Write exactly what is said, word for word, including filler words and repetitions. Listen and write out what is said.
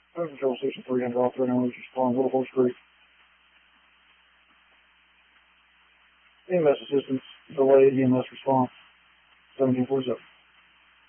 Road Control Station three hundred, all threat emergency respond, Little Horse Creek. E M S assistance, delayed E M S response, seventeen forty-seven.